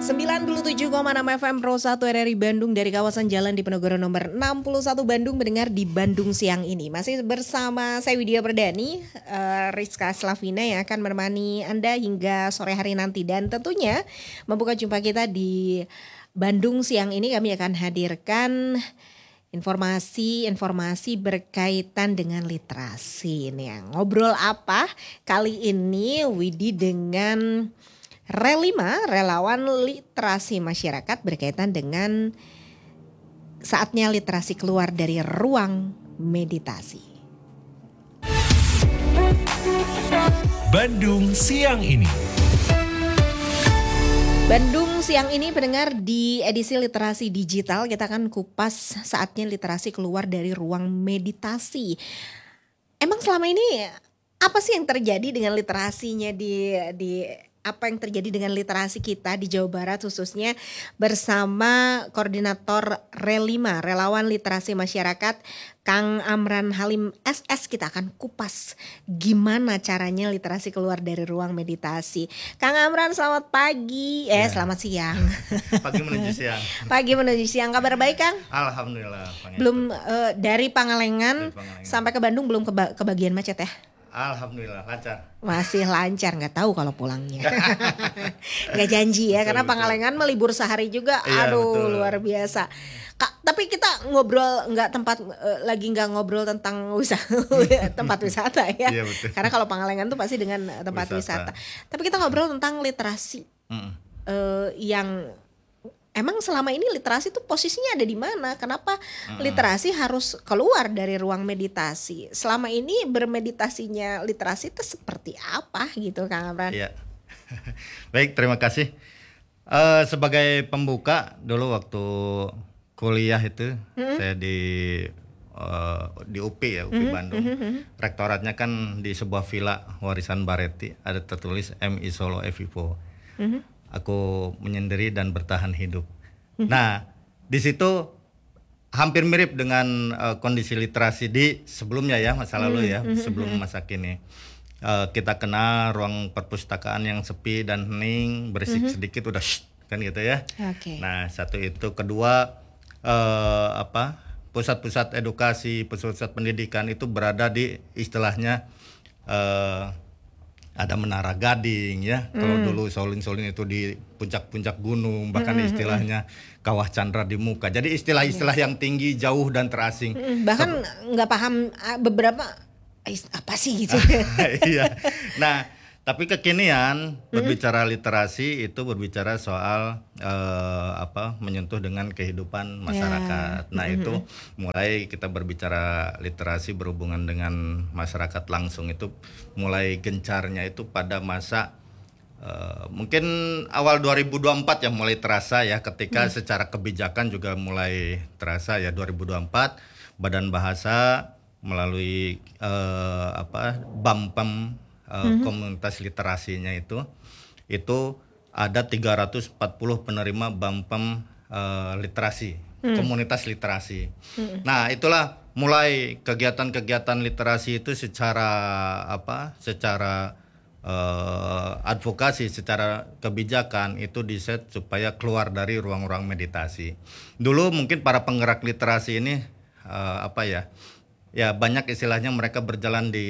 97,6 FM Pro 1 RRI Bandung dari kawasan Jalan Diponegoro nomor 61 Bandung mendengar di Bandung siang ini. Masih bersama saya Widya Perdani, Rizka Slavina yang akan menemani Anda hingga sore hari nanti. Dan tentunya membuka jumpa kita di Bandung siang ini kami akan hadirkan informasi berkaitan dengan literasi. Ini ngobrol apa? Kali ini Widi dengan Relima, relawan literasi masyarakat berkaitan dengan saatnya literasi keluar dari ruang meditasi. Bandung siang ini. Bandung siang ini pendengar di edisi literasi digital kita akan kupas saatnya literasi keluar dari ruang meditasi. Emang selama ini apa sih yang terjadi dengan literasinya di apa yang terjadi dengan literasi kita di Jawa Barat khususnya bersama Koordinator Relima, Relawan Literasi Masyarakat, Kang Amran Halim SS. Kita akan kupas gimana caranya literasi keluar dari ruang meditasi. Kang Amran selamat pagi, selamat siang. Pagi menuju siang. Pagi menuju siang, kabar baik Kang? Alhamdulillah. Belum dari Pangalengan sampai ke Bandung belum kebagian macet ya? Alhamdulillah lancar. Masih lancar, nggak tahu kalau pulangnya. Nggak janji ya, karena Pangalengan melibur sehari juga. Iya, Aduh betul. luar biasa. Kak, tapi kita ngobrol nggak ngobrol tentang tempat wisata ya. Iya, betul. Karena kalau Pangalengan tuh pasti dengan tempat wisata. Tapi kita ngobrol tentang literasi yang emang selama ini literasi tuh posisinya ada di mana? Kenapa literasi harus keluar dari ruang meditasi? Selama ini bermeditasinya literasi itu seperti apa gitu Kang Amran? Iya. Baik, terima kasih. Sebagai pembuka dulu waktu kuliah itu saya di UPI ya, UPI Bandung. Rektoratnya kan di sebuah villa warisan Baretti, ada tertulis MI Solo Evivo. Aku menyendiri dan bertahan hidup. Nah, di situ hampir mirip dengan kondisi literasi di sebelumnya ya, masa lalu ya, sebelum masa kini. Kita kenal ruang perpustakaan yang sepi dan hening, berisik sedikit udah kan gitu ya. Okay. Nah, satu itu, kedua pusat-pusat edukasi, pusat-pusat pendidikan itu berada di istilahnya ada Menara Gading ya. Kalau dulu Solin itu di puncak-puncak gunung, bahkan istilahnya Kawah Chandra di muka. Jadi istilah-istilah yang tinggi, jauh dan terasing. Bahkan nggak paham beberapa apa sih gitu. Iya. Nah, tapi kekinian berbicara literasi itu berbicara soal menyentuh dengan kehidupan masyarakat. Nah, itu mulai kita berbicara literasi berhubungan dengan masyarakat langsung itu mulai gencarnya itu pada masa mungkin awal 2024 ya mulai terasa ya, ketika secara kebijakan juga mulai terasa ya. 2024 Badan Bahasa melalui BAMPEM komunitas literasinya itu ada 340 penerima BAMPEM literasi, komunitas literasi. Nah, itulah mulai kegiatan-kegiatan literasi itu secara advokasi, secara kebijakan itu diset supaya keluar dari ruang-ruang meditasi. Dulu mungkin para penggerak literasi ini ya banyak istilahnya mereka berjalan di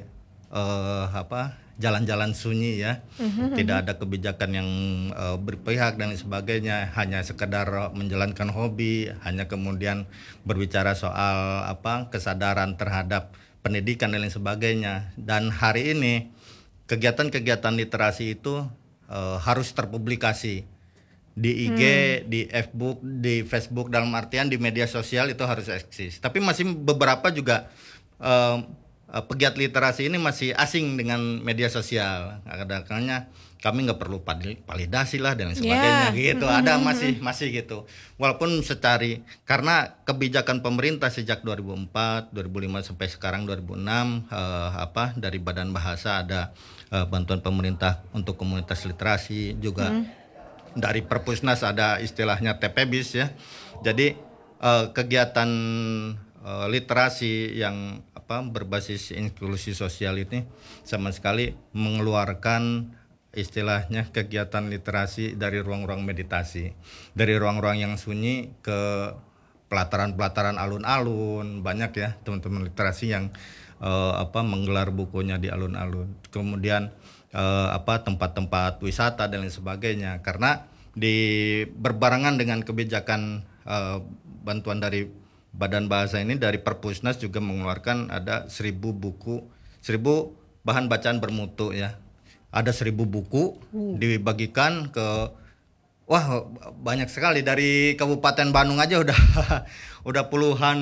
jalan-jalan sunyi ya. Tidak ada kebijakan yang berpihak dan sebagainya, hanya sekedar menjalankan hobi, hanya kemudian berbicara soal kesadaran terhadap pendidikan dan lain sebagainya. Dan hari ini kegiatan-kegiatan literasi itu harus terpublikasi di IG, di Facebook, dalam artian di media sosial itu harus eksis. Tapi masih beberapa juga pegiat literasi ini masih asing dengan media sosial. Kadang-kadangnya kami nggak perlu validasi lah dan sebagainya gitu. Ada masih gitu. Walaupun karena kebijakan pemerintah sejak 2004, 2005 sampai sekarang 2006 dari Badan Bahasa ada bantuan pemerintah untuk komunitas literasi juga. Dari Perpusnas ada istilahnya TPBIS ya. Jadi kegiatan literasi yang berbasis inklusi sosial ini sama sekali mengeluarkan istilahnya kegiatan literasi dari ruang-ruang meditasi, dari ruang-ruang yang sunyi ke pelataran-pelataran alun-alun. Banyak ya teman-teman literasi yang menggelar bukunya di alun-alun, kemudian tempat-tempat wisata dan lain sebagainya. Karena berbarengan dengan kebijakan bantuan dari Badan Bahasa ini, dari Perpusnas juga mengeluarkan ada 1.000 buku, 1.000 bahan bacaan bermutu ya. Ada 1.000 buku dibagikan ke, wah banyak sekali, dari Kabupaten Bandung aja udah udah puluhan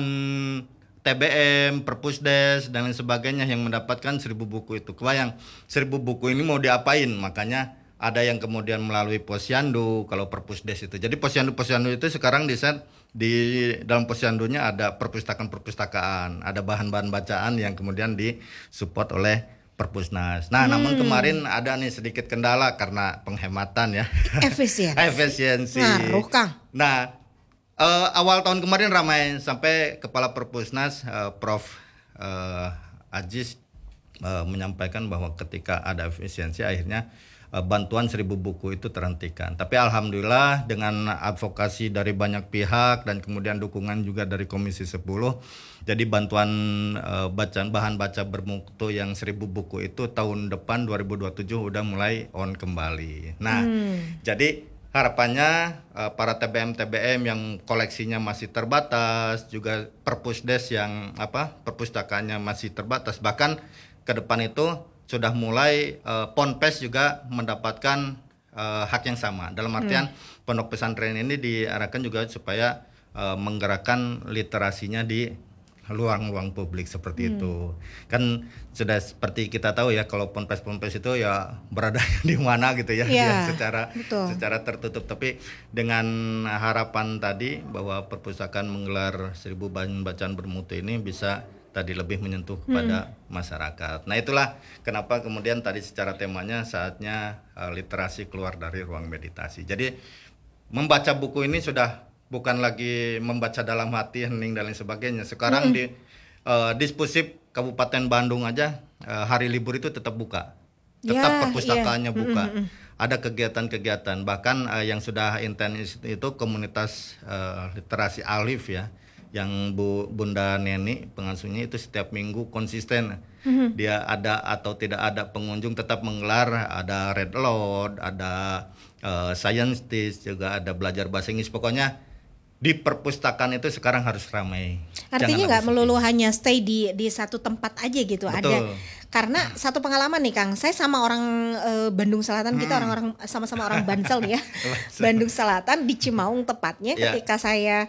TBM, Perpusdes dan lain sebagainya yang mendapatkan 1.000 buku itu. Kebayang 1.000 buku ini mau diapain? Makanya ada yang kemudian melalui Posyandu kalau Perpusdes itu. Jadi Posyandu itu sekarang di dalam Posyandunya ada perpustakaan-perpustakaan, ada bahan-bahan bacaan yang kemudian disupport oleh Perpusnas. Nah, namun kemarin ada nih sedikit kendala karena penghematan ya. Efisiensi. Ngaruh, Kang. Nah, awal tahun kemarin ramai sampai Kepala Perpusnas Prof. Ajis menyampaikan bahwa ketika ada efisiensi akhirnya bantuan 1.000 buku itu terhentikan. Tapi alhamdulillah dengan advokasi dari banyak pihak dan kemudian dukungan juga dari Komisi 10, jadi bantuan bacaan bahan baca bermutu yang 1.000 buku itu tahun depan 2027 udah mulai on kembali. Nah, jadi harapannya para TBM-TBM yang koleksinya masih terbatas, juga Perpusdes yang perpustakaannya masih terbatas, bahkan ke depan itu sudah mulai Ponpes juga mendapatkan hak yang sama. Dalam artian pondok pesantren ini diarahkan juga supaya menggerakkan literasinya di ruang-ruang publik seperti itu. Kan sudah seperti kita tahu ya, kalau ponpes-ponpes itu ya berada di mana gitu ya, ya secara tertutup. Tapi dengan harapan tadi bahwa perpustakaan menggelar 1.000 bahan bacaan bermutu ini bisa tadi lebih menyentuh kepada masyarakat. Nah, itulah kenapa kemudian tadi secara temanya saatnya literasi keluar dari ruang meditasi. Jadi membaca buku ini sudah bukan lagi membaca dalam hati, hening dan lain sebagainya. Sekarang di Dispusip Kabupaten Bandung aja hari libur itu tetap buka. Tetap perpustakaannya buka. Ada kegiatan-kegiatan, bahkan yang sudah intens itu komunitas literasi Alif ya, yang Bunda Neni pengasuhnya itu setiap minggu konsisten. Dia ada atau tidak ada pengunjung tetap menggelar, ada Red Load, ada Science Teach, juga ada belajar bahasa Inggris. Pokoknya di perpustakaan itu sekarang harus ramai. Artinya nggak melulu hanya stay di satu tempat aja gitu. Betul. Ada, karena satu pengalaman nih Kang, saya sama orang Bandung Selatan, kita orang-orang sama-sama orang Bansel nih ya. Bandung Selatan di Cimaung tepatnya, ketika saya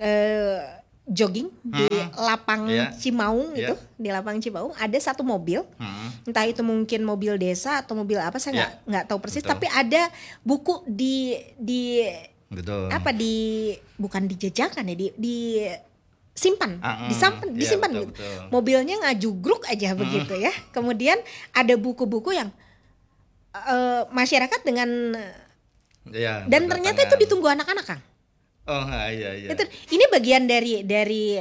jogging di lapang Cimaung itu, di lapang Cimaung ada satu mobil, entah itu mungkin mobil desa atau mobil apa, saya nggak tahu persis. Tapi ada buku di betul. Bukan dijajakan ya, disimpan gitu. Betul. Mobilnya ngajugruk aja begitu ya. Kemudian ada buku-buku yang masyarakat dengan dan ternyata itu ditunggu anak-anak, Kang. Oh iya. Ini bagian dari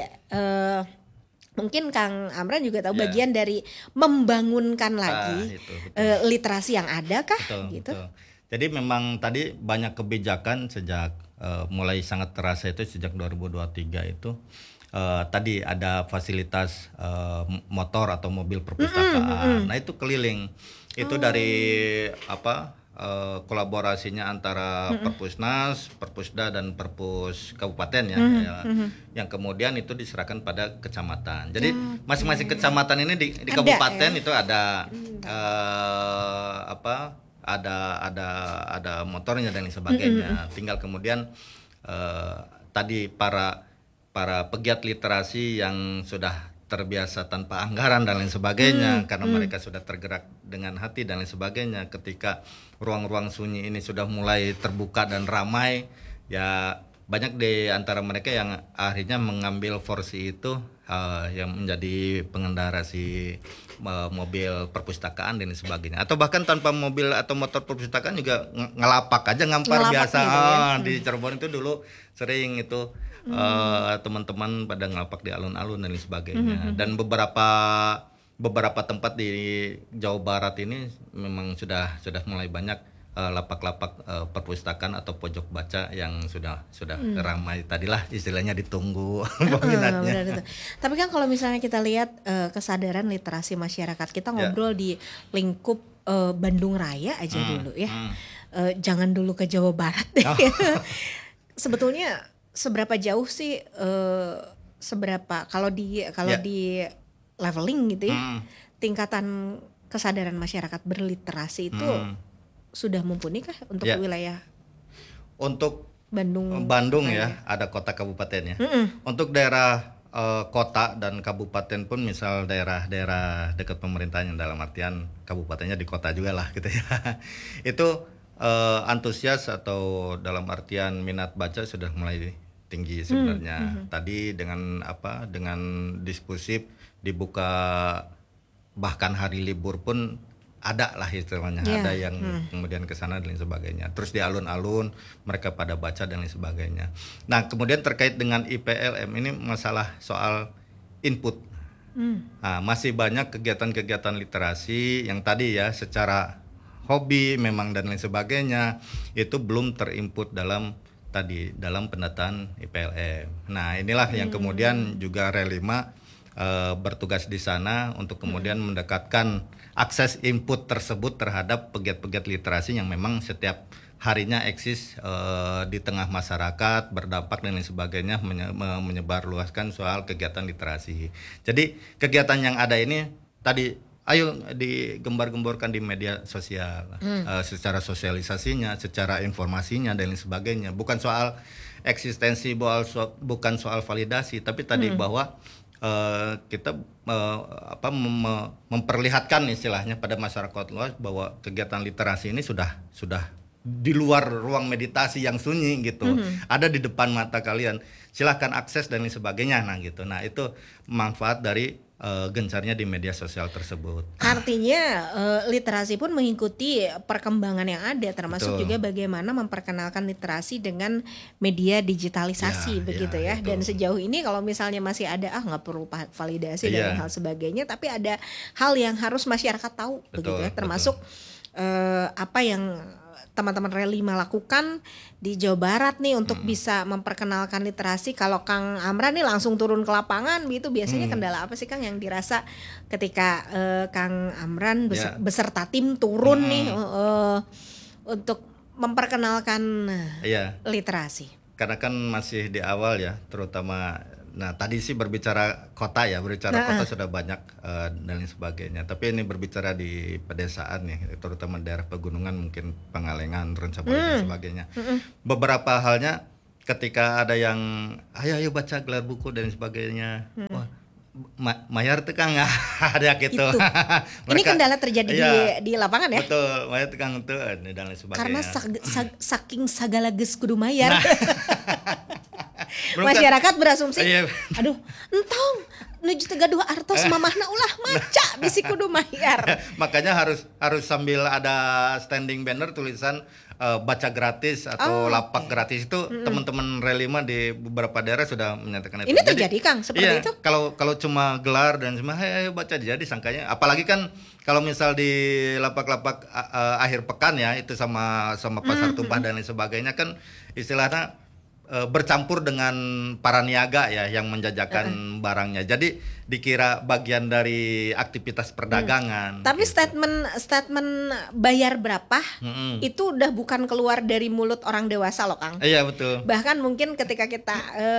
mungkin Kang Amran juga tahu, bagian dari membangunkan lagi literasi yang ada kah? Gitu. Betul. Jadi memang tadi banyak kebijakan sejak mulai sangat terasa itu sejak 2023 itu. Tadi ada fasilitas motor atau mobil perpustakaan. Nah itu keliling. Itu dari kolaborasinya antara Perpusnas, Perpusda dan Perpus Kabupaten ya, yang kemudian itu diserahkan pada kecamatan. Jadi masing-masing kecamatan ini di kabupaten itu ada ada motornya dan sebagainya. Tinggal kemudian tadi para pegiat literasi yang sudah terbiasa tanpa anggaran dan lain sebagainya, karena mereka sudah tergerak dengan hati dan lain sebagainya. Ketika ruang-ruang sunyi ini sudah mulai terbuka dan ramai, ya banyak di antara mereka yang akhirnya mengambil porsi itu yang menjadi pengendara si mobil perpustakaan dan sebagainya, atau bahkan tanpa mobil atau motor perpustakaan juga ngelapak aja, ngampar biasa gitu, ya. Di Cirebon itu dulu sering itu teman-teman pada ngelapak di alun-alun dan sebagainya. Dan beberapa beberapa tempat di Jawa Barat ini memang sudah mulai banyak lapak-lapak perpustakaan atau pojok baca yang sudah ramai, tadilah istilahnya ditunggu peminatnya. Benar itu. Tapi kan kalau misalnya kita lihat kesadaran literasi masyarakat, kita ngobrol di lingkup Bandung Raya aja dulu ya. Jangan dulu ke Jawa Barat deh. Sebetulnya seberapa jauh sih seberapa kalau di leveling gitu ya, tingkatan kesadaran masyarakat berliterasi itu sudah mumpuni kah untuk wilayah? Untuk Bandung ya, ada kota kabupatennya. Untuk daerah kota dan kabupaten pun, misal daerah-daerah dekat pemerintahan, yang dalam artian kabupatennya di kota juga lah gitu ya. Itu antusias atau dalam artian minat baca sudah mulai tinggi sebenarnya. Tadi dengan diskusi dibuka, bahkan hari libur pun ada lah istilahnya, ada yang kemudian ke sana dan lain sebagainya. Terus di alun-alun mereka pada baca dan lain sebagainya. Nah, kemudian terkait dengan IPLM ini masalah soal input. Nah, masih banyak kegiatan-kegiatan literasi yang tadi ya secara hobi memang dan lain sebagainya itu belum terinput dalam pendataan IPLM. Nah, inilah yang kemudian juga Relima bertugas di sana untuk kemudian mendekatkan akses input tersebut terhadap pegiat-pegiat literasi yang memang setiap harinya eksis di tengah masyarakat, berdampak dan lain sebagainya, menyebarluaskan soal kegiatan literasi. Jadi kegiatan yang ada ini tadi ayo digembar-gemborkan di media sosial, secara sosialisasinya, secara informasinya dan lain sebagainya. Bukan soal eksistensi, bukan soal validasi, tapi tadi bahwa kita memperlihatkan istilahnya pada masyarakat luas bahwa kegiatan literasi ini sudah di luar ruang meditasi yang sunyi gitu, ada di depan mata kalian, silahkan akses dan lain sebagainya. Nah gitu, nah itu manfaat dari gencarnya di media sosial tersebut. Artinya literasi pun mengikuti perkembangan yang ada, termasuk juga bagaimana memperkenalkan literasi dengan media digitalisasi begitu ya. Dan sejauh ini kalau misalnya masih ada nggak perlu validasi dan hal sebagainya, tapi ada hal yang harus masyarakat tahu begitu ya, termasuk apa yang teman-teman Relima lakukan di Jawa Barat nih untuk bisa memperkenalkan literasi. Kalau Kang Amran nih langsung turun ke lapangan gitu, biasanya kendala apa sih Kang yang dirasa ketika Kang Amran beserta tim turun nih untuk memperkenalkan literasi? Karena kan masih di awal ya, terutama. Nah tadi sih berbicara kota kota sudah banyak dan lain sebagainya. Tapi ini berbicara di pedesaan nih, terutama daerah pegunungan, mungkin Pangalengan, Ronsabali dan sebagainya. Beberapa halnya ketika ada yang ayo baca gelar buku dan sebagainya, wah mayar tekang ada gitu. Ini kendala terjadi di lapangan ya? Betul, mayar tekang itu dan lain sebagainya. Karena saking sagala geus kudu mayar. Masyarakat berasumsi, aduh entong nuju tega 2 artos mamahna ulah maca bisi kudu mayar. Makanya harus sambil ada standing banner tulisan baca gratis atau lapak gratis itu. Teman-teman Relima di beberapa daerah sudah menyatakan itu. Ini terjadi Kang seperti itu? Kalau cuma gelar dan cuma ayo baca, jadi sangkanya apalagi kan kalau misal di lapak-lapak akhir pekan ya, itu sama pasar tumpah dan lain sebagainya kan istilahnya bercampur dengan para niaga ya yang menjajakan barangnya. Jadi dikira bagian dari aktivitas perdagangan. Tapi gitu. statement bayar berapa itu udah bukan keluar dari mulut orang dewasa loh Kang. Iya betul. Bahkan mungkin ketika kita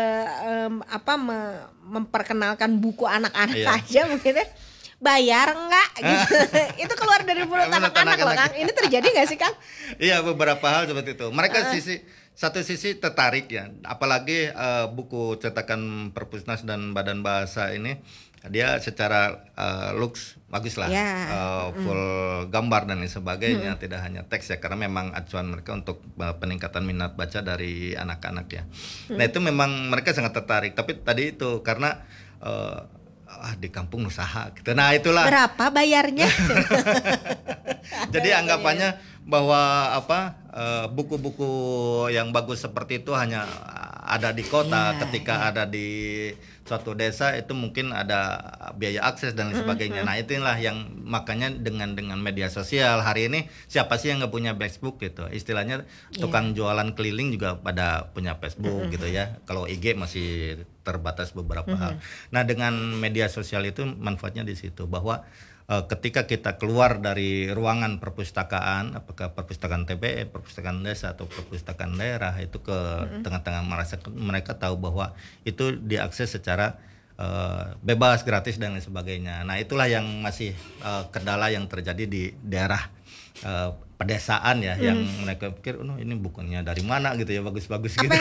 memperkenalkan buku anak-anak aja mungkin ya, bayar enggak gitu. Itu keluar dari mulut anak-anak loh Kang. Ini terjadi nggak sih Kang? Iya, beberapa hal seperti itu. Mereka satu sisi tertarik ya, apalagi buku cetakan Perpusnas dan Badan Bahasa ini dia secara looks bagus lah, full gambar dan lain sebagainya, tidak hanya teks ya, karena memang acuan mereka untuk peningkatan minat baca dari anak-anak ya. Nah itu memang mereka sangat tertarik, tapi tadi itu karena di kampung usaha gitu. Nah itulah. Berapa bayarnya? Jadi anggapannya bahwa buku-buku yang bagus seperti itu hanya ada di kota, Iya, ketika ada di suatu desa itu mungkin ada biaya akses dan lain sebagainya. Nah itulah yang makanya dengan media sosial hari ini siapa sih yang nggak punya Facebook gitu, istilahnya tukang jualan keliling juga pada punya Facebook gitu ya. Kalau IG masih terbatas beberapa hal. Nah dengan media sosial itu manfaatnya di situ bahwa ketika kita keluar dari ruangan perpustakaan, apakah perpustakaan TBE, perpustakaan desa atau perpustakaan daerah, itu ke tengah-tengah mereka tahu bahwa itu diakses secara bebas, gratis dan lain sebagainya. Nah itulah yang masih kendala yang terjadi di daerah pedesaan ya, yang mereka pikir, oh ini bukunya dari mana gitu ya, bagus-bagus gitu.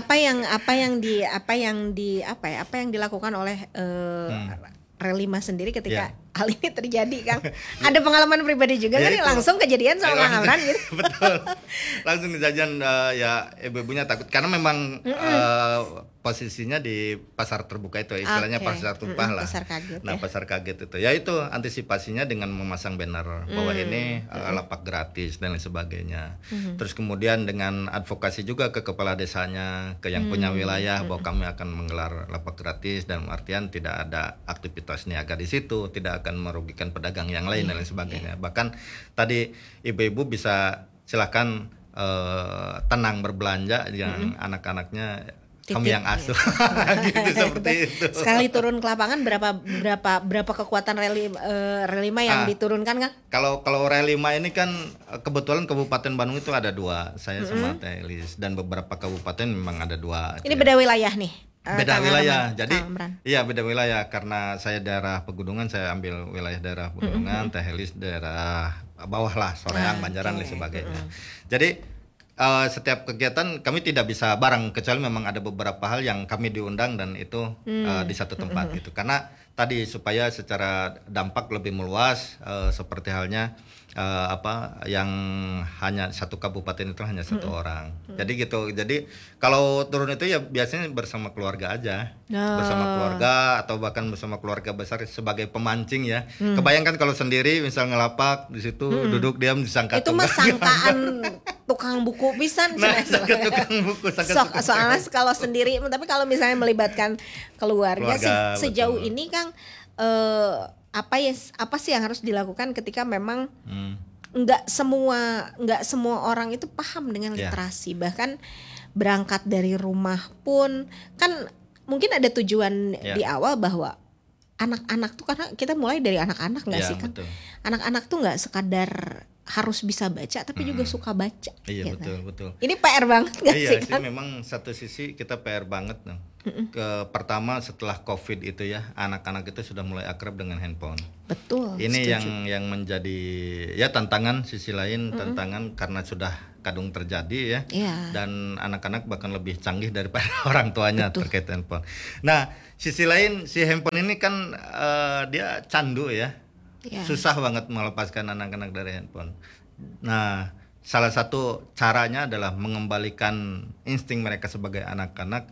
Apa yang dilakukan oleh Relima sendiri ketika hal ini terjadi, Kang? Ada pengalaman pribadi juga kan? Langsung kejadian sama Kang Amran gitu. Betul. Langsung kejadian, ya ibu-ibunya takut karena memang posisinya di pasar terbuka itu, istilahnya pasar tumpah lah. Pasar kaget. Nah, pasar kaget itu. Ya itu antisipasinya dengan memasang banner bahwa ini lapak gratis dan lain sebagainya. Terus kemudian dengan advokasi juga ke kepala desanya, ke yang punya wilayah bahwa kami akan menggelar lapak gratis dan artian tidak ada aktivitas niaga di situ, tidak akan merugikan pedagang yang lain dan lain sebagainya. Bahkan tadi ibu-ibu bisa silakan tenang berbelanja yang anak-anaknya kami yang asuh. Gitu seperti itu. Sekali turun ke lapangan berapa kekuatan Relima yang diturunkan, Kang? Kalau Relima ini kan kebetulan Kabupaten Bandung itu ada 2, saya sama Teh Elis, dan beberapa kabupaten memang ada 2. Ini beda wilayah nih. Beda wilayah, jadi iya beda wilayah karena saya daerah pegunungan, saya ambil wilayah daerah pegunungan, Teh Elis daerah bawah lah, Soreang, Banjaran dan sebagainya. Jadi setiap kegiatan kami tidak bisa bareng kecuali memang ada beberapa hal yang kami diundang dan itu di satu tempat gitu, karena tadi supaya secara dampak lebih meluas, seperti halnya yang hanya satu kabupaten itu hanya satu orang. Jadi gitu. Jadi kalau turun itu ya biasanya bersama keluarga aja. Bersama keluarga atau bahkan bersama keluarga besar sebagai pemancing ya. Kebayangkan kalau sendiri misal ngelapak di situ duduk diam disangka itu mah sangkaan tukang buku pisan. Nah, tukang buku soalnya kalau sendiri, tapi kalau misalnya melibatkan keluarga sejauh betul. ini, Kang, apa sih yang harus dilakukan ketika memang nggak semua orang itu paham dengan literasi, bahkan berangkat dari rumah pun kan mungkin ada tujuan di awal bahwa anak-anak tuh, karena kita mulai dari anak-anak nggak sih, kan? Betul. Anak-anak tuh nggak sekadar harus bisa baca tapi juga suka baca. Iya gitu. betul. Ini PR banget nggak sih, kan? Iya, memang satu sisi kita PR banget. Pertama setelah COVID itu ya, anak-anak itu sudah mulai akrab dengan handphone. Betul. Ini setuju. yang menjadi ya tantangan, sisi lain tantangan karena sudah kadung terjadi ya. Dan anak-anak bahkan lebih canggih daripada orang tuanya terkait handphone. Nah, sisi lain si handphone ini kan dia candu ya. Susah banget melepaskan anak-anak dari handphone. Nah, salah satu caranya adalah mengembalikan insting mereka sebagai anak-anak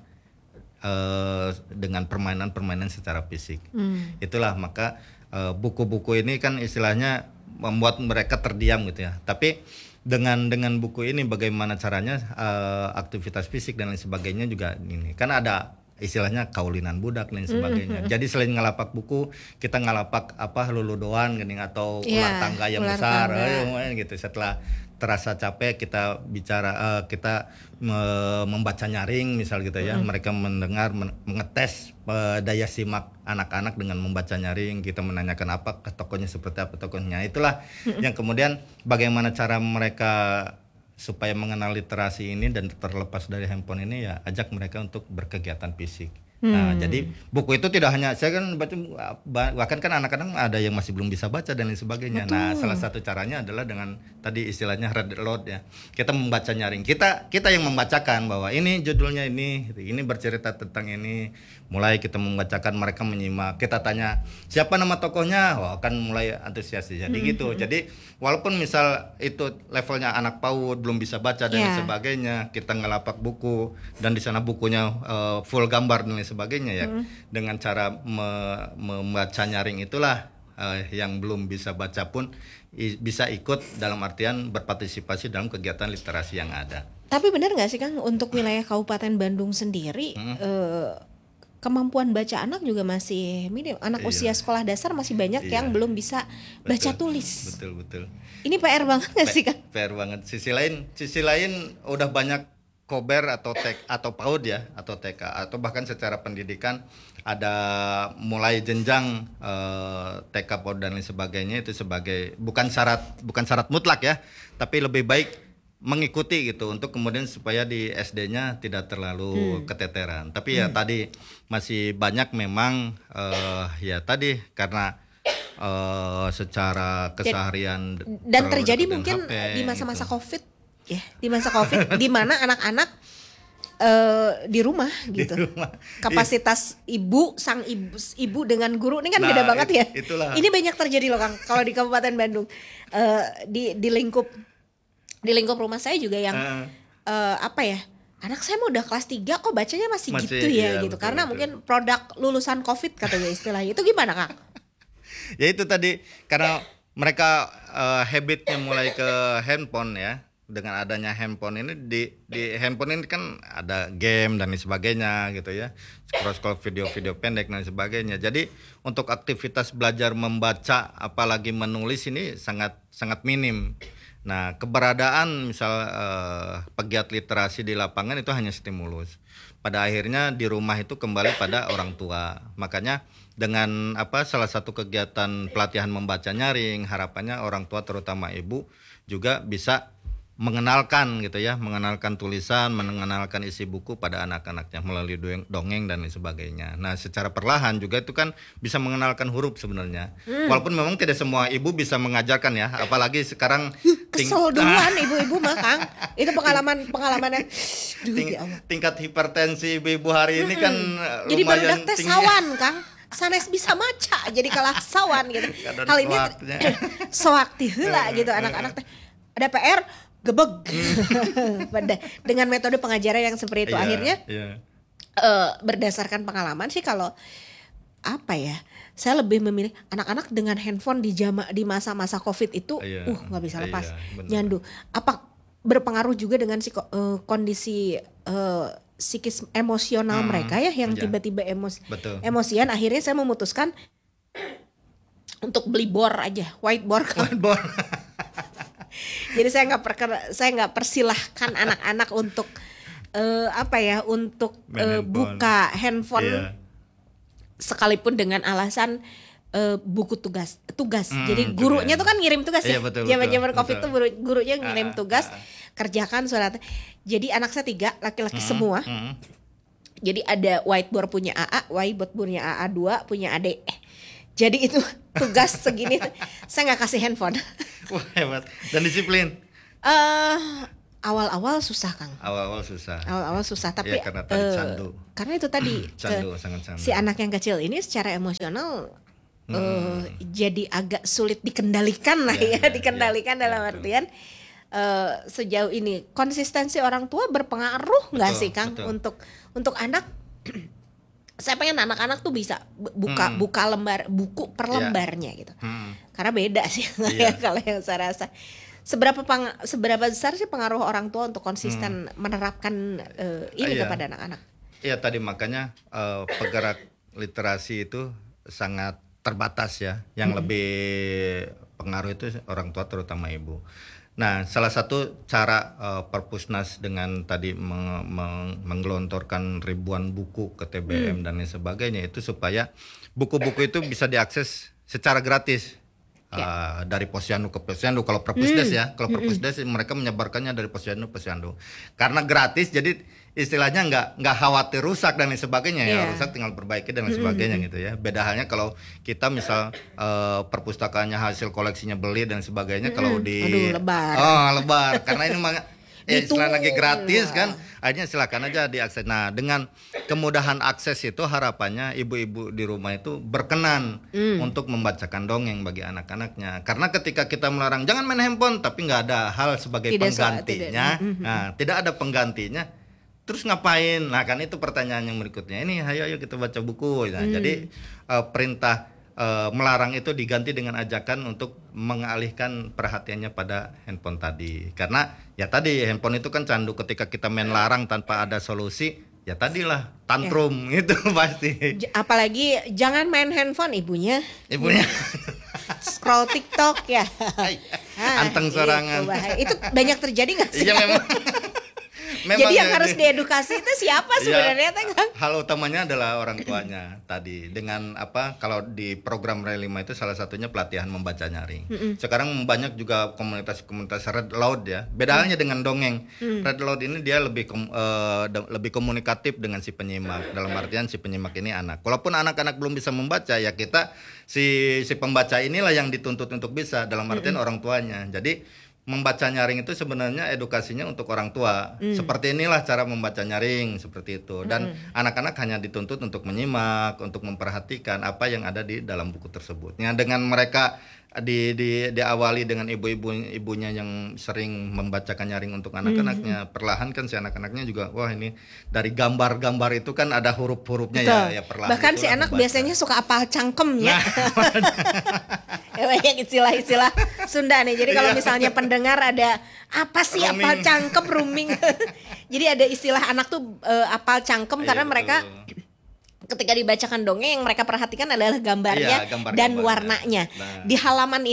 dengan permainan-permainan secara fisik. Itulah maka buku-buku ini kan istilahnya membuat mereka terdiam gitu ya. Tapi dengan buku ini bagaimana caranya aktivitas fisik dan lain sebagainya juga ini. Kan ada istilahnya kaulinan budak dan sebagainya. Jadi selain ngalapak buku, kita ngalapak luludoan gini atau ular tangga yang besar gitu. Setelah terasa capek kita bicara kita membaca nyaring misal gitu ya. Mereka mendengar mengetes daya simak anak-anak dengan membaca nyaring, kita menanyakan apa ke tokohnya, seperti apa tokohnya. Itulah yang kemudian bagaimana cara mereka supaya mengenal literasi ini dan terlepas dari handphone ini, ya ajak mereka untuk berkegiatan fisik. Nah, jadi buku itu tidak hanya saya kan baca, bahkan kan anak-anak ada yang masih belum bisa baca dan lain sebagainya. Betul. Nah, salah satu caranya adalah dengan tadi istilahnya read aloud ya. Kita membaca nyaring. Kita yang membacakan bahwa ini judulnya ini bercerita tentang ini. Mulai kita membacakan, mereka menyimak. Kita tanya, "Siapa nama tokohnya?" Wah, akan mulai antusias. Jadi gitu. Jadi walaupun misal itu levelnya anak PAUD belum bisa baca dan lain sebagainya, kita ngelapak buku dan di sana bukunya full gambar dan lain sebagainya ya. Dengan cara membaca nyaring itulah yang belum bisa baca pun bisa ikut dalam artian berpartisipasi dalam kegiatan literasi yang ada. Tapi benar nggak sih Kang, untuk wilayah Kabupaten Bandung sendiri kemampuan baca anak juga masih minim. Anak usia Iya, sekolah dasar masih banyak yang iya, belum bisa baca betul, tulis. betul, betul. Ini PR banget nggak sih Kang? Fair banget. Sisi lain udah banyak kober atau atau PAUD ya, atau TK, atau bahkan secara pendidikan ada mulai jenjang TK, PAUD dan lain sebagainya, itu sebagai bukan syarat mutlak ya, tapi lebih baik mengikuti gitu untuk kemudian supaya di SD-nya tidak terlalu keteteran. Tapi ya tadi masih banyak memang ya tadi karena secara keseharian Dan terlalu terjadi dekat dengan mungkin HP di masa-masa gitu. COVID ya, di masa COVID di mana anak-anak di rumah gitu. Rumah. Kapasitas sang ibu dengan guru ini kan Nah, beda banget ya. itulah. Ini banyak terjadi loh Kang kalau di Kabupaten Bandung. Di lingkup rumah saya juga yang apa ya? Anak saya mau udah kelas 3 kok bacanya masih Masih, gitu ya iya, gitu. betul, Karena betul. mungkin produk lulusan COVID katanya istilahnya. Itu gimana Kang? Ya itu tadi karena mereka habitnya mulai ke handphone ya. Dengan adanya handphone ini di handphone ini kan ada game dan lain sebagainya gitu ya. Scroll video-video pendek dan sebagainya. Jadi untuk aktivitas belajar membaca apalagi menulis ini sangat sangat minim. Nah, keberadaan misal pegiat literasi di lapangan itu hanya stimulus. Pada akhirnya di rumah itu kembali pada orang tua. Makanya dengan salah satu kegiatan pelatihan membaca nyaring, harapannya orang tua terutama ibu juga bisa mengenalkan gitu ya, mengenalkan tulisan, mengenalkan isi buku pada anak-anaknya melalui dongeng dan lain sebagainya. Nah, secara perlahan juga itu kan bisa mengenalkan huruf sebenarnya. Walaupun memang tidak semua ibu bisa mengajarkan ya, apalagi sekarang Kesel duluan ibu-ibu mah Kang. Itu pengalamannya. Duh, ya Allah. tingkat hipertensi ibu-ibu hari ini kan Jadi baru lumayan tes tinggi. sawan Kang. Sanes bisa maca jadi kalah sawan gitu. Kadang Hal ini soaknya. sewaktu heula gitu anak-anak teh. Ada PR gebeg. Dengan metode pengajaran yang seperti itu Iya, akhirnya iya. berdasarkan pengalaman sih kalau apa ya, saya lebih memilih anak-anak dengan handphone di masa-masa COVID itu Iya, nggak bisa lepas, iya, benar. nyandu. Apa berpengaruh juga dengan kondisi psikis emosional mereka ya yang iya. tiba-tiba Betul. emosian. Akhirnya saya memutuskan untuk beli whiteboard kan. Whiteboard. Jadi saya nggak persilahkan anak-anak untuk untuk Main handphone. buka handphone Iya. sekalipun dengan alasan buku tugas. Jadi gurunya tugas. tuh kan ngirim tugas Iya, ya. betul, Zaman-zaman betul, COVID betul. tuh gurunya ngirim tugas, kerjakan surat. Jadi anak saya 3 laki-laki semua. Jadi ada whiteboard punya AA, whiteboard punya AA 2, punya adik. Jadi itu tugas segini saya nggak kasih handphone. Wah, hebat. Dan disiplin. Awal-awal susah Kang. Awal-awal susah. Awal-awal susah tapi Iya, karena tadi candu. karena itu tadi Candu, sangat candu. si anak yang kecil ini secara emosional jadi agak sulit dikendalikan lah ya, dikendalikan dalam betul. artian sejauh ini konsistensi orang tua berpengaruh nggak Betul, sih Kang betul. untuk anak. Saya pengen anak-anak tuh bisa buka lembar buku per Iya. lembarnya gitu. Hmm. Karena beda sih Iya. kalau yang saya rasa. Seberapa besar sih pengaruh orang tua untuk konsisten menerapkan ini Iya. kepada anak-anak? Iya, tadi makanya penggerak literasi itu sangat terbatas ya. Yang lebih pengaruh itu orang tua terutama ibu. Nah, salah satu cara Perpusnas dengan tadi menggelontorkan ribuan buku ke TBM dan lain sebagainya itu supaya buku-buku itu bisa diakses secara gratis. Dari posyandu ke posyandu. Kalau Perpusdes ya, kalau Perpusdes mereka menyebarkannya dari posyandu ke posyandu. Karena gratis, jadi istilahnya nggak khawatir rusak dan lain sebagainya ya. Rusak tinggal perbaiki dan lain sebagainya gitu ya. Beda halnya kalau kita misal perpustakaannya hasil koleksinya beli dan sebagainya, kalau di Aduh, lebar. lebar karena ini istilah lagi gratis kan, akhirnya silakan aja diakses. Nah, dengan kemudahan akses itu harapannya ibu-ibu di rumah itu berkenan untuk membacakan dongeng bagi anak-anaknya. Karena ketika kita melarang jangan main handphone, tapi nggak ada hal sebagai penggantinya, tidak ada penggantinya, terus ngapain? Nah, kan itu pertanyaan yang berikutnya. Ini ayo kita baca buku. Nah, jadi perintah melarang itu diganti dengan ajakan untuk mengalihkan perhatiannya pada handphone tadi. Karena ya tadi handphone itu kan candu, ketika kita main larang tanpa ada solusi, ya tadilah tantrum itu pasti. Apalagi jangan main handphone, ibunya scroll TikTok ya. Anteng sorangan. Itu banyak terjadi nggak sih? Iya memang. Jadi yang harus diedukasi itu siapa sebenarnya? Hal utamanya adalah orang tuanya tadi. Dengan kalau di program Rel 5 itu salah satunya pelatihan membaca nyaring. Sekarang banyak juga komunitas-komunitas Red Loud ya. Beda halnya dengan dongeng. Red Loud ini dia lebih komunikatif dengan si penyimak. Dalam artian si penyimak ini anak. Walaupun anak-anak belum bisa membaca, ya kita si pembaca inilah yang dituntut untuk bisa. Dalam artian orang tuanya. Jadi membaca nyaring itu sebenarnya edukasinya untuk orang tua. Seperti inilah cara membaca nyaring, seperti itu. Dan anak-anak hanya dituntut untuk menyimak, untuk memperhatikan apa yang ada di dalam buku tersebut. Ya, dengan mereka diawali dengan ibunya yang sering membacakan nyaring untuk anak-anaknya, perlahan kan si anak-anaknya juga, wah ini dari gambar-gambar itu kan ada huruf-hurufnya ya perlahan. Bahkan si anak biasanya suka apal cangkemnya. Banyak istilah-istilah Sunda nih. Jadi kalau misalnya pendengar ada apa sih apal cangkem, rooming. Jadi ada istilah anak tuh apal cangkem karena mereka ketika dibacakan dongeng yang mereka perhatikan adalah gambarnya dan warnanya. Nah. Di halaman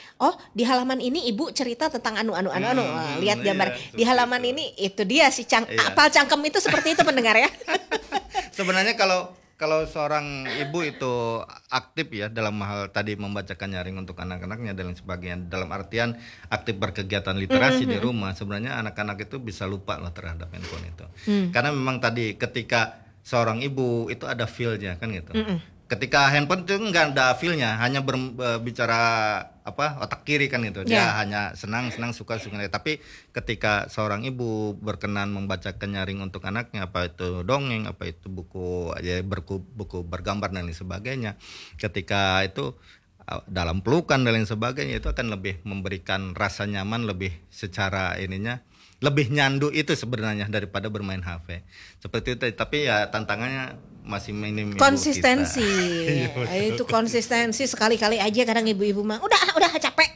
ini ibu cerita tentang anu. Lihat gambar. Di halaman ini itu dia si apal cangkem itu seperti itu pendengar ya. Sebenarnya kalau seorang ibu itu aktif ya dalam hal tadi membacakan nyaring untuk anak-anaknya dan sebagainya, dalam artian aktif berkegiatan literasi di rumah, sebenarnya anak-anak itu bisa lupa loh terhadap handphone itu. Karena memang tadi ketika seorang ibu itu ada feel-nya kan gitu. Ketika handphone itu enggak ada feel-nya, hanya berbicara otak kiri kan gitu. Dia hanya senang suka. Tapi ketika seorang ibu berkenan membacakan nyaring untuk anaknya, apa itu dongeng, apa itu buku bergambar dan lain sebagainya, ketika itu dalam pelukan dan lain sebagainya, itu akan lebih memberikan rasa nyaman, lebih secara lebih nyandu itu sebenarnya daripada bermain HP. Seperti itu, tapi ya tantangannya masih minim. Konsistensi. Itu konsistensi, sekali-kali aja kadang ibu-ibu mah udah capek.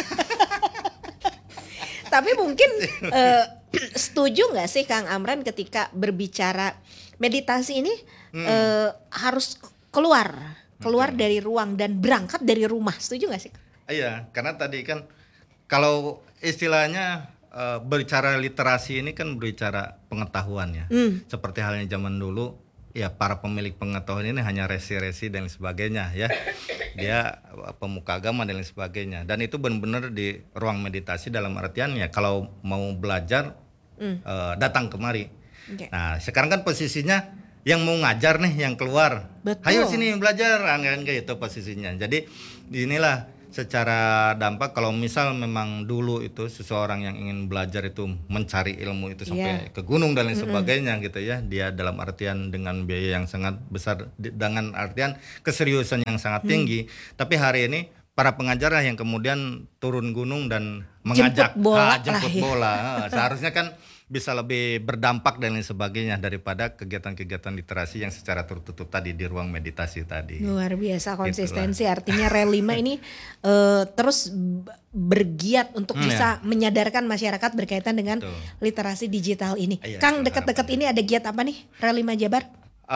Tapi mungkin setuju nggak sih Kang Amran ketika berbicara meditasi ini harus keluar dari ruang dan berangkat dari rumah, setuju nggak sih? Iya, karena tadi kan kalau istilahnya berbicara literasi ini kan berbicara pengetahuan ya. Seperti halnya zaman dulu ya, para pemilik pengetahuan ini hanya resi-resi dan sebagainya ya. Dia pemuka agama dan lain sebagainya. Dan itu benar-benar di ruang meditasi dalam artian ya kalau mau belajar datang kemari. Okay. Nah, sekarang kan posisinya yang mau ngajar nih yang keluar. Betul. Ayo sini belajar, kan gitu posisinya. Jadi inilah secara dampak, kalau misal memang dulu itu seseorang yang ingin belajar itu mencari ilmu itu sampai ke gunung dan lain sebagainya gitu ya, dia dalam artian dengan biaya yang sangat besar, dengan artian keseriusan yang sangat tinggi. Tapi hari ini para pengajar lah yang kemudian turun gunung dan mengajak jemput bola. Seharusnya kan bisa lebih berdampak dan lain sebagainya daripada kegiatan-kegiatan literasi yang secara tertutup tadi di ruang meditasi tadi. Luar biasa konsistensi. Itulah. Artinya Rel 5 ini terus bergiat untuk bisa menyadarkan masyarakat berkaitan dengan literasi digital ini. Kang, dekat-dekat ini ada giat apa nih Rel 5 Jabar?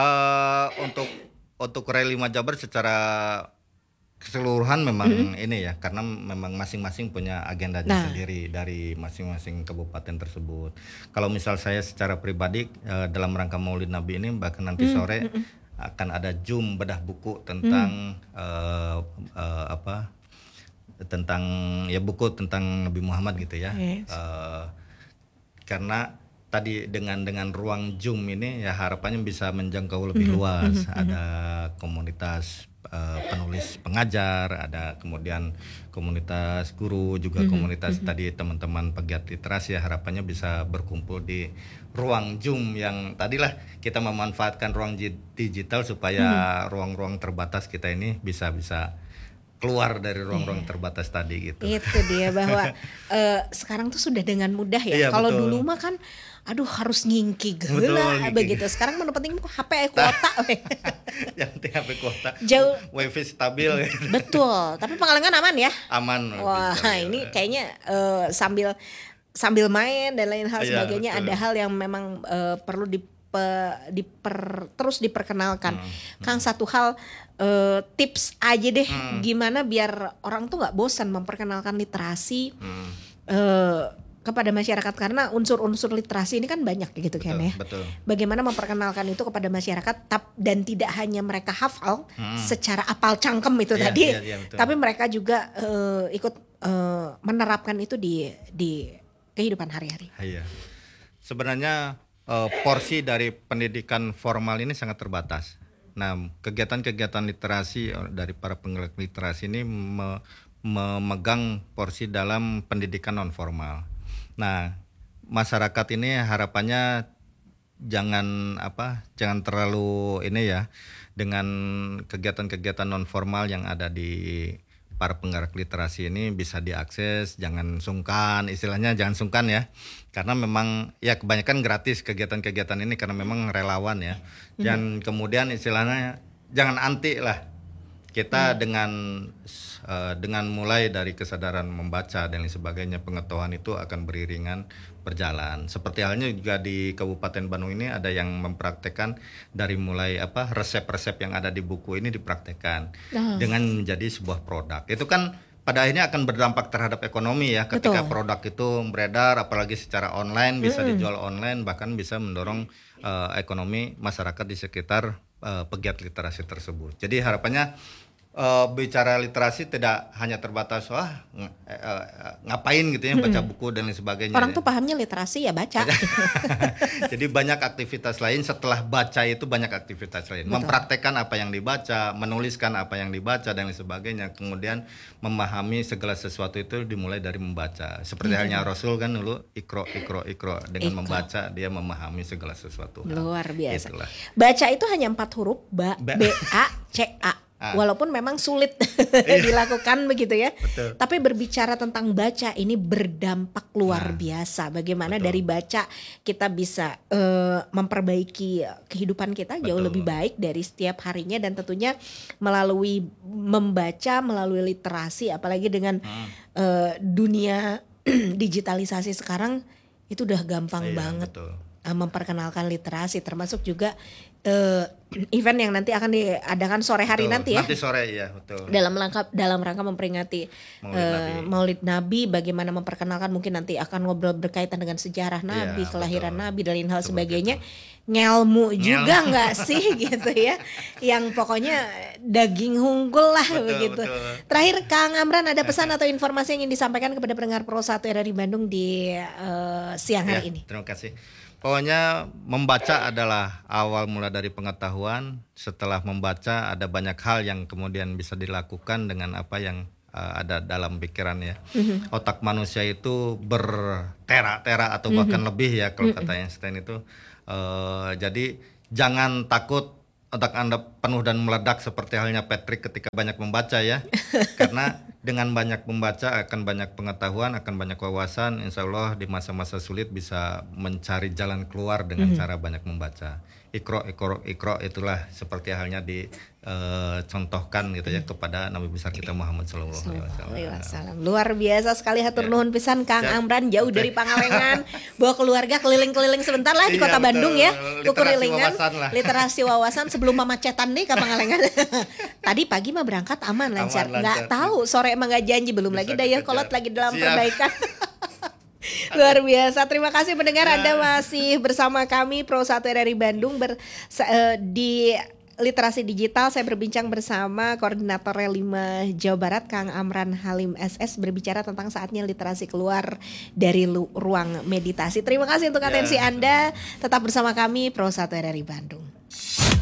Untuk Rel 5 Jabar secara keseluruhan memang ini ya, karena memang masing-masing punya agendanya sendiri dari masing-masing kabupaten tersebut. Kalau misal saya secara pribadi dalam rangka Maulid Nabi ini, bahkan nanti sore akan ada Zoom bedah buku tentang tentang ya buku tentang Nabi Muhammad gitu ya. Karena tadi dengan ruang Zoom ini ya harapannya bisa menjangkau lebih luas. Ada komunitas penulis pengajar, ada kemudian komunitas guru, juga komunitas tadi teman-teman pegiat literasi ya, harapannya bisa berkumpul di ruang Zoom yang tadilah kita memanfaatkan ruang digital supaya ruang-ruang terbatas kita ini bisa keluar dari ruang-ruang terbatas tadi gitu. Itu dia bahwa sekarang tuh sudah dengan mudah ya. Iya, Kalau betul. dulu mah kan aduh harus ngingki Betul, geula ngingki. begitu. Sekarang mah nu penting HP kuota we. Yang penting HP kuota, Jauh. wifi stabil gitu. Betul, tapi Pangalengan aman ya. Aman. Wah, stabil. ini kayaknya sambil main dan lain hal Iya, sebagainya betul. ada hal yang memang perlu terus diperkenalkan. Kang, satu hal tips aja deh gimana biar orang tuh nggak bosan memperkenalkan literasi kepada masyarakat, karena unsur-unsur literasi ini kan banyak gitu kan ya. Betul. Bagaimana memperkenalkan itu kepada masyarakat dan tidak hanya mereka hafal secara apal cangkem itu Iya, tadi, iya, betul. tapi mereka juga ikut menerapkan itu di kehidupan hari-hari. Iya. Sebenarnya porsi dari pendidikan formal ini sangat terbatas. Nah, kegiatan-kegiatan literasi dari para penggerak literasi ini memegang porsi dalam pendidikan non formal. Nah, masyarakat ini harapannya jangan terlalu ini ya, dengan kegiatan-kegiatan non formal yang ada di para penggerak literasi ini bisa diakses, jangan sungkan, istilahnya jangan sungkan ya, karena memang ya kebanyakan gratis kegiatan-kegiatan ini karena memang relawan ya, dan kemudian istilahnya jangan anti lah, kita dengan mulai dari kesadaran membaca dan lain sebagainya, pengetahuan itu akan beriringan berjalan. Seperti halnya juga di Kabupaten Bandung ini ada yang mempraktekkan dari mulai resep-resep yang ada di buku ini dipraktekkan dengan menjadi sebuah produk. Itu kan pada akhirnya akan berdampak terhadap ekonomi ya, ketika produk itu beredar, apalagi secara online, bisa dijual online, bahkan bisa mendorong ekonomi masyarakat di sekitar pegiat literasi tersebut. Jadi harapannya bicara literasi tidak hanya terbatas ngapain gitu ya, baca buku dan lain sebagainya. Orang tuh pahamnya literasi ya baca. Jadi banyak aktivitas lain setelah baca itu, banyak aktivitas lain. Betul. Mempraktekkan apa yang dibaca, menuliskan apa yang dibaca dan lain sebagainya. Kemudian memahami segala sesuatu itu dimulai dari membaca. Seperti halnya Rasul kan dulu ikro dengan membaca dia memahami segala sesuatu. Luar biasa. Itulah. Baca itu hanya 4 huruf, B A C A. Walaupun memang sulit dilakukan begitu ya. Betul. Tapi berbicara tentang baca ini berdampak luar biasa. Bagaimana dari baca kita bisa memperbaiki kehidupan kita jauh lebih baik dari setiap harinya, dan tentunya melalui membaca, melalui literasi, apalagi dengan dunia digitalisasi sekarang itu udah gampang banget. Betul. Memperkenalkan literasi, termasuk juga event yang nanti akan diadakan sore hari nanti ya. Nanti sore ya, betul. Dalam rangka memperingati Maulid Nabi, bagaimana memperkenalkan, mungkin nanti akan ngobrol berkaitan dengan sejarah Nabi, kelahiran Nabi dan lain hal sebagainya. Ngelmu juga nggak sih gitu ya? Yang pokoknya daging hunggul lah begitu. Betul. Terakhir Kang Amran, ada pesan atau informasi yang ingin disampaikan kepada pendengar Pro 1 RRI Bandung di siang hari ini? Terima kasih. Pokoknya membaca adalah awal mula dari pengetahuan. Setelah membaca ada banyak hal yang kemudian bisa dilakukan dengan apa yang ada dalam pikiran ya. Otak manusia itu bertera-tera atau bahkan lebih ya kalau kata Einstein itu. Jadi jangan takut otak Anda penuh dan meledak seperti halnya Patrick ketika banyak membaca ya. Karena dengan banyak membaca akan banyak pengetahuan, akan banyak wawasan. Insya Allah di masa-masa sulit bisa mencari jalan keluar dengan cara banyak membaca. Ikro itulah seperti halnya dicontohkan gitu ya kepada Nabi besar kita Muhammad Sallallahu Alaihi Wasallam. Luar biasa sekali, hatur nuhun pisan Kang Amran, jauh dari Pangalengan, bawa keluarga keliling-keliling sebentar lah di kota Bandung ya, kukurilingan literasi wawasan sebelum mamacetan nih ke Pangalengan. Tadi pagi mah berangkat aman lancar, nggak tahu sore emang nggak janji, belum lagi daya kolot lagi dalam perbaikan. Luar biasa. Terima kasih pendengar, Anda masih bersama kami Pro 1 RRI Bandung di Literasi Digital. Saya berbincang bersama Koordinator Rel 5 Jawa Barat Kang Amran Halim SS, berbicara tentang saatnya literasi keluar dari ruang meditasi. Terima kasih untuk atensi Anda. Tetap bersama kami Pro 1 RRI Bandung.